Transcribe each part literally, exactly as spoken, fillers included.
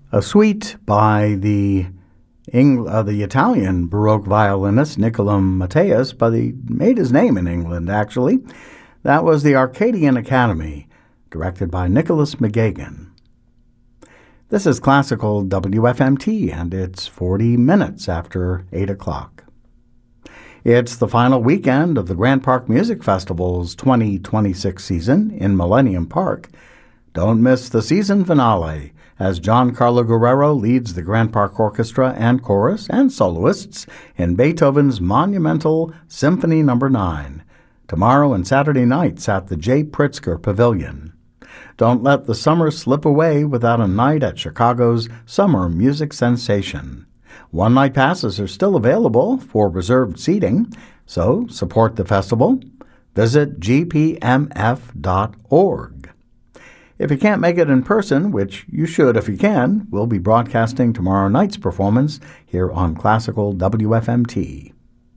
A suite by the Eng- uh, the Italian Baroque violinist Niccolo Matthias, but he made his name in England, actually. That was the Arcadian Academy, directed by Nicholas McGagan. This is Classical W F M T, and it's forty minutes after eight o'clock. It's the final weekend of the Grant Park Music Festival's twenty twenty-six season in Millennium Park. Don't miss the season finale, as Giancarlo Guerrero leads the Grant Park Orchestra and Chorus and soloists in Beethoven's monumental Symphony Number nine, tomorrow and Saturday nights at the J. Pritzker Pavilion. Don't let the summer slip away without a night at Chicago's summer music sensation. One-night passes are still available for reserved seating, so support the festival. Visit g p m f dot org. If you can't make it in person, which you should if you can, we'll be broadcasting tomorrow night's performance here on Classical W F M T.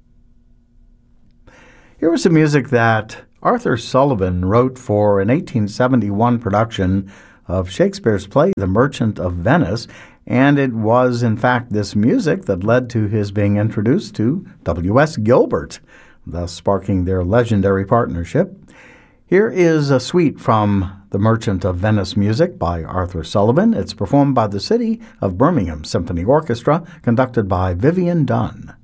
Here was some music that Arthur Sullivan wrote for an eighteen seventy-one production of Shakespeare's play The Merchant of Venice, and it was, in fact, this music that led to his being introduced to W S. Gilbert, thus sparking their legendary partnership. Here is a suite from The Merchant of Venice music by Arthur Sullivan. It's performed by the City of Birmingham Symphony Orchestra, conducted by Vivian Dunn.